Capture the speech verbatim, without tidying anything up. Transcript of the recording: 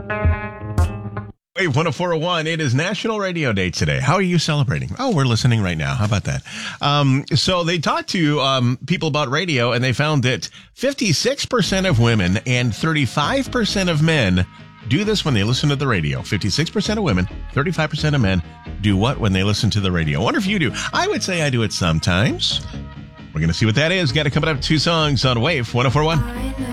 Wave one oh four oh one, it is National Radio Day today. How are you celebrating? Oh, we're listening right now. How about that? Um, so they talked to um, people about radio, and they found that fifty-six percent of women and thirty-five percent of men do this when they listen to the radio. fifty-six percent of women, thirty-five percent of men do what when they listen to the radio? I wonder if you do. I would say I do it sometimes. We're going to see what that is. Got to come up two songs on Wave one oh four oh one.